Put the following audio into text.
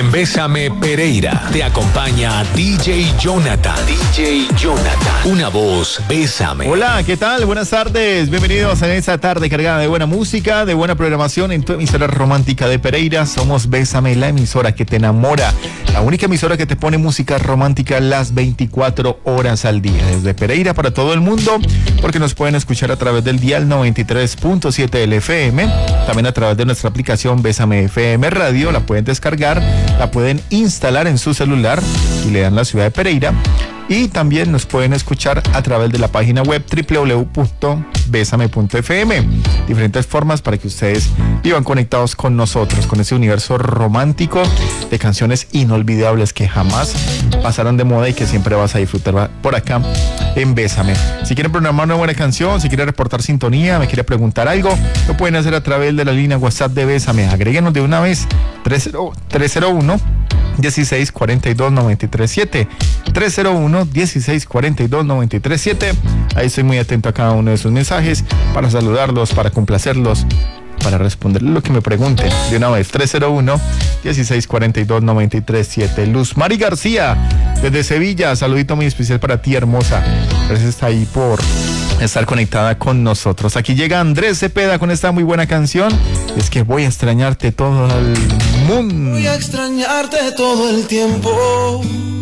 Bésame Pereira. Te acompaña DJ Jonathan. DJ Jonathan. Una voz, Bésame. Hola, ¿qué tal? Buenas tardes. Bienvenidos a esta tarde cargada de buena música, de buena programación en tu emisora romántica de Pereira. Somos Bésame, la emisora que te enamora. La única emisora que te pone música romántica las 24 horas al día. Desde Pereira para todo el mundo, porque nos pueden escuchar a través del dial 93.7 del FM. También a través de nuestra aplicación Bésame FM Radio. La pueden descargar, la pueden instalar en su celular y le dan la ciudad de Pereira. Y también nos pueden escuchar a través de la página web www.besame.fm. Diferentes formas para que ustedes vivan conectados con nosotros, con ese universo romántico de canciones inolvidables que jamás pasarán de moda y que siempre vas a disfrutar por acá en Bésame. Si quieren programar una buena canción, si quieren reportar sintonía, me quiere preguntar algo, lo pueden hacer a través de la línea WhatsApp de Bésame. Agréguenos de una vez 301 1642 937 301 1642 937. Ahí estoy muy atento a cada uno de sus mensajes para saludarlos, para complacerlos, para responderles lo que me pregunten. De una vez, 301 1642 937. Luz Mari García desde Sevilla, saludito muy especial para ti, hermosa. Gracias ahí por estar conectada con nosotros. Aquí llega Andrés Cepeda con esta muy buena canción. Es que voy a extrañarte todo el mundo. Voy a extrañarte todo el tiempo.